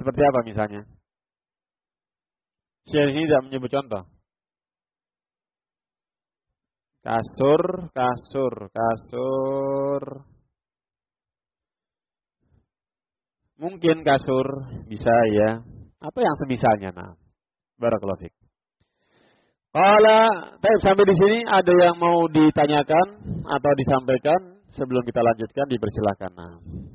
Seperti apa misalnya? Syekh ini tidak menyebut contoh. Kasur, kasur, kasur. Mungkin kasur bisa ya. Apa yang semisalnya? Nah, barakallahu fiik. Kalau sampai di sini ada yang mau ditanyakan atau disampaikan sebelum kita lanjutkan, dipersilakan. Nah.